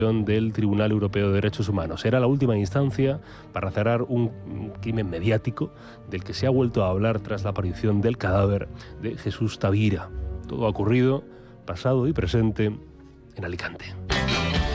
del Tribunal Europeo de Derechos Humanos. Era la última instancia para cerrar un crimen mediático del que se ha vuelto a hablar tras la aparición del cadáver de Jesús Tavira. Todo ha ocurrido, pasado y presente, en Alicante.